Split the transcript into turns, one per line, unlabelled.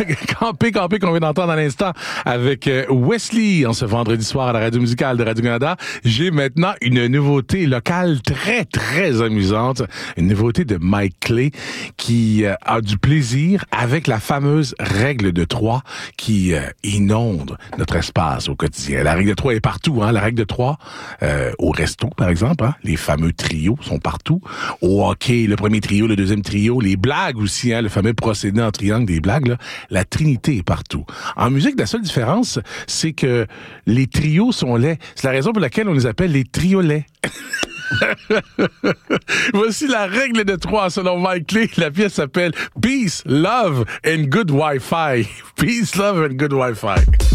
Campé qu'on vient d'entendre à l'instant avec Wesley en ce vendredi soir à la radio musicale de Radio-Canada. J'ai maintenant une nouveauté locale très, très amusante. Une nouveauté de Mike Clay qui a du plaisir avec la fameuse règle de 3 qui inonde notre espace au quotidien. La règle de 3 est partout, hein. La règle de 3 au resto, par exemple, hein. Les fameux trios sont partout. Au hockey, le premier trio, le deuxième trio, les blagues aussi, hein, le fameux procédé en triangle des blagues, là. La Trinité est partout. En musique, la seule différence, c'est que les trios sont laids. C'est la raison pour laquelle on les appelle les triolets. Voici la règle de 3 selon Mike Clay. La pièce s'appelle Peace, Love and Good Wi-Fi. Peace, Love and Good Wi-Fi.